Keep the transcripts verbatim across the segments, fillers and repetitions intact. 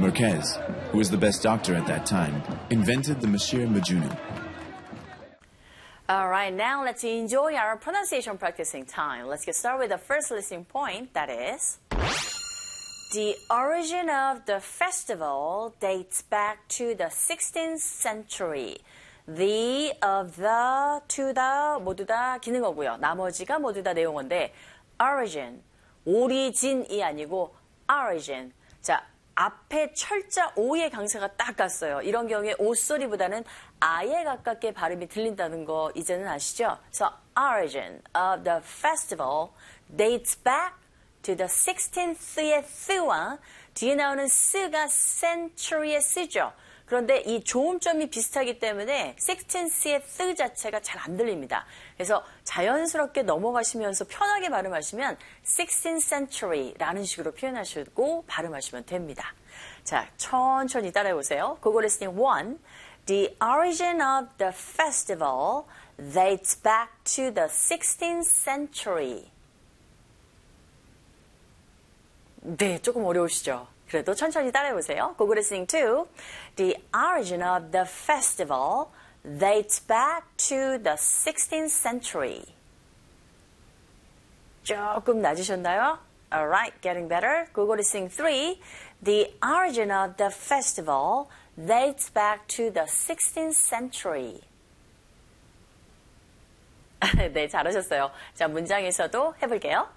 Merkez, who was the best doctor at that time, invented the Monsieur Macunu. All right, now let's enjoy our pronunciation practicing time. Let's get started with the first listening point, that is, the origin of the festival dates back to the sixteenth century. The, of, the, to, the 모두 다 기는 거고요. 나머지가 모두 다 내용어인데 origin, 오리진이 아니고 origin. 자, 앞에 철자 오의 강세가 딱 갔어요. 이런 경우에 오 소리보다는 아에 가깝게 발음이 들린다는 거 이제는 아시죠? 그래서 origin of the festival dates back to the sixteenth의 th와 뒤에 나오는 스가 century의 스죠. 그런데 이 조음점이 비슷하기 때문에 sixteenth의 th 자체가 잘 안 들립니다. 그래서 자연스럽게 넘어가시면서 편하게 발음하시면 sixteenth century라는 식으로 표현하시고 발음하시면 됩니다. 자, 천천히 따라해보세요. Google listening one. The origin of the festival dates back to the sixteenth century. 네, 조금 어려우시죠? 그래도 천천히 따라해보세요. Google listening two. The origin of the festival dates back to the sixteenth century. 조금 낮으셨나요? Alright, getting better. Google listening three. The origin of the festival dates back to the sixteenth century. 네, 잘하셨어요. 자, 문장에서도 해볼게요.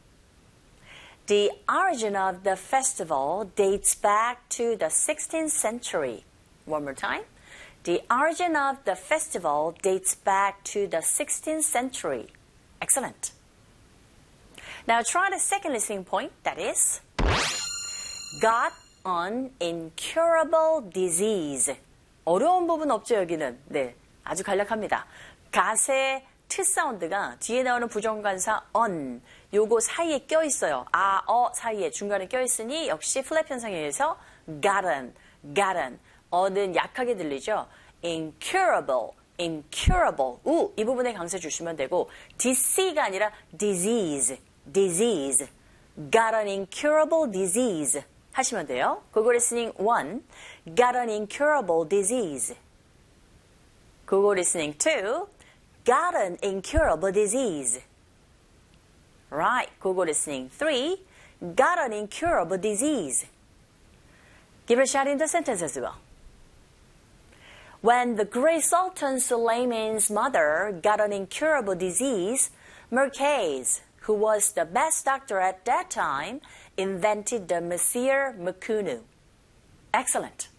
The origin of the festival dates back to the sixteenth century. One more time. The origin of the festival dates back to the sixteenth century. Excellent. Now try the second listening point, that is, got an incurable disease. 어려운 부분 없죠, 여기는. 네, 아주 간략합니다. got의 트 사운드가 뒤에 나오는 부정관사 on, 요거 사이에 껴있어요. 아, 어 사이에 중간에 껴있으니 역시 플랩 현상에 의해서 gotten, gotten. 어는 약하게 들리죠. incurable, incurable. 우, 이 부분에 강세 주시면 되고 디씨가 아니라 disease, disease. got an incurable disease 하시면 돼요. Google listening one. got an incurable disease. Google listening two. got an incurable disease. Right, Google listening three. Got an incurable disease. Give it a shot in the sentence as well. When the great Sultan Suleiman's mother got an incurable disease, Merkez, who was the best doctor at that time, invented the Monsieur Macunu. Excellent.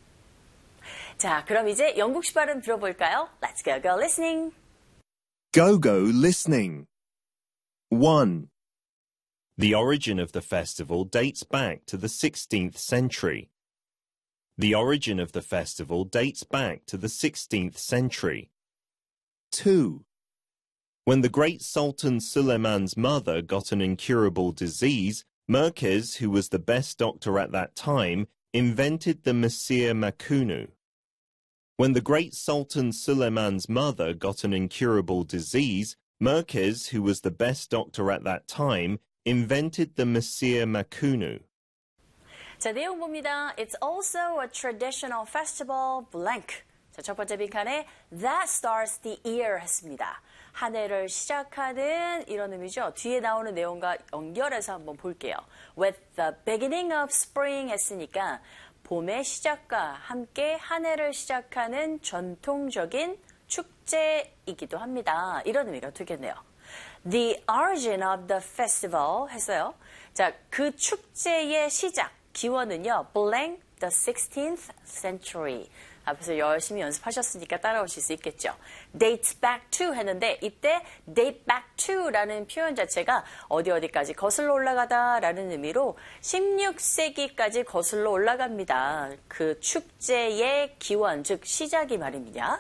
자, 그럼 이제 영국식 발음 들어볼까요? Let's go, go listening. Go, go listening. one. The origin of the festival dates back to the sixteenth century. The origin of the festival dates back to the sixteenth century. two. When the great Sultan Suleiman's mother got an incurable disease, Merkez, who was the best doctor at that time, invented the Monsieur Macunu. When the great Sultan Suleiman's mother got an incurable disease, Merkez, who was the best doctor at that time, invented the Monsieur Macunu. 자, 내용 봅니다. It's also a traditional festival blank. 자, 첫 번째 빈칸에 that starts the year 했습니다. 한 해를 시작하는 이런 의미죠. 뒤에 나오는 내용과 연결해서 한번 볼게요. With the beginning of spring 했으니까 봄의 시작과 함께 한 해를 시작하는 전통적인 축제이기도 합니다. 이런 의미가 되겠네요. The origin of the festival 했어요. 자, 그 축제의 시작, 기원은요. blank the sixteenth century. 앞에서 열심히 연습하셨으니까 따라오실 수 있겠죠. dates back to 했는데 이때 date back to라는 표현 자체가 어디 어디까지 거슬러 올라가다라는 의미로 십육 세기까지 거슬러 올라갑니다. 그 축제의 기원, 즉 시작이 말입니다.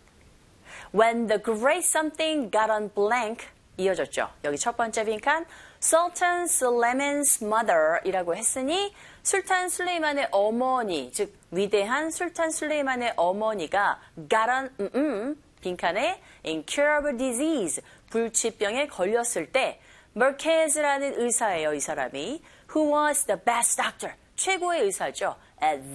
When the great something got on blank 이어졌죠. 여기 첫 번째 빈칸 Sultan Suleiman's mother 이라고 했으니 술탄 술레이만의 어머니, 즉 위대한 술탄 술레이만의 어머니가 got on 음, 음, 빈칸에 incurable disease, 불치병에 걸렸을 때 Merkez라는 의사예요, 이 사람이. Who was the best doctor, 최고의 의사죠. at